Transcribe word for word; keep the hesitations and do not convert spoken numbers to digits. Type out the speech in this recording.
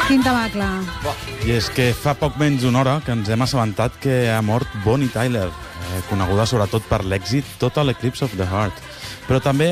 Quin tabacle. I és que fa poc menys d'una hora que ens hem assabentat que ha mort Bonnie Tyler, eh, coneguda sobretot per l'èxit Total Eclipse of the Heart. Però també